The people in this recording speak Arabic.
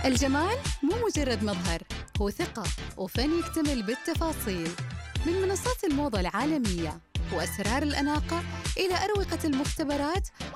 الجمال مو مجرد مظهر، هو ثقة وفن يكتمل بالتفاصيل. من منصات الموضة العالمية وأسرار الأناقة إلى أروقة المختبرات